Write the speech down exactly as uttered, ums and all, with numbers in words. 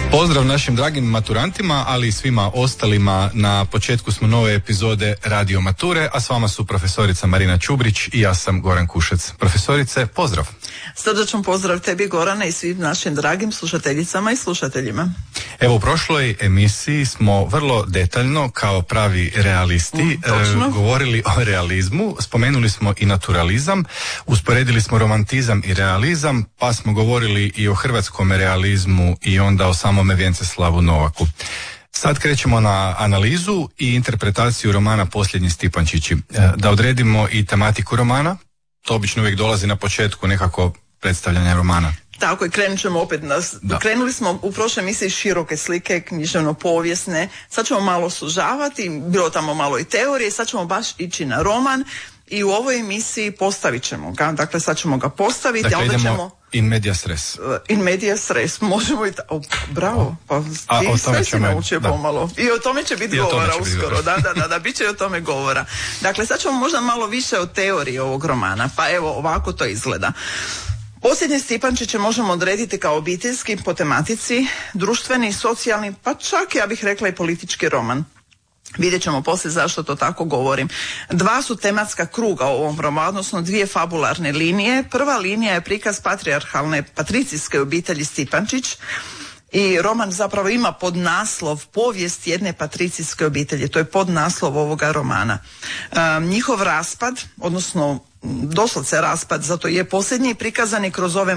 Pozdrav našim dragim maturantima, ali i svima ostalima. Na početku smo nove epizode Radio Mature, a s vama su profesorica Marina Čubrić i ja sam Goran Kušec. Profesorice, pozdrav. Srdačan pozdrav tebi, Gorane, i svim našim dragim slušateljicama i slušateljima. Evo, u prošloj emisiji smo vrlo detaljno, kao pravi realisti, mm, e, govorili o realizmu, spomenuli smo i naturalizam, usporedili smo romantizam i realizam, pa smo govorili i o hrvatskom realizmu i onda o samome Vjenceslavu Novaku. Sad krećemo na analizu i interpretaciju romana Posljednji Stipančići. E, da odredimo i tematiku romana, to obično uvijek dolazi na početku nekako predstavljanja romana. Tako je, krenut ćemo opet nas. Da. Krenuli smo u prošloj emisiji široke slike, književno-povijesne, sad ćemo malo sužavati, bilo tamo malo i teorije, sad ćemo baš ići na roman i u ovoj emisiji postavit ćemo ga, dakle sad ćemo ga postaviti, dakle, a onda idemo ćemo... in medias res. In medias res, možemo i... Ta... Oh, bravo, pa a, ti sve si ćemo... naučio da. pomalo. I o tome će biti govora će uskoro, biti da, da, da, da, bit će i o tome govora. Dakle, sad ćemo možda malo više o teoriji ovog romana, pa evo, ovako to izgleda. Posljednji Stipančiće možemo odrediti kao obiteljski po tematici, društveni, socijalni, pa čak ja bih rekla i politički roman. Vidjet ćemo poslije zašto to tako govorim. Dva su tematska kruga u ovom romanu, odnosno dvije fabularne linije. Prva linija je prikaz patrijarhalne patricijske obitelji Stipančić i roman zapravo ima podnaslov povijest jedne patricijske obitelji. To je podnaslov ovoga romana. E, njihov raspad, odnosno doslovce raspad, zato je posljednji prikazani kroz ove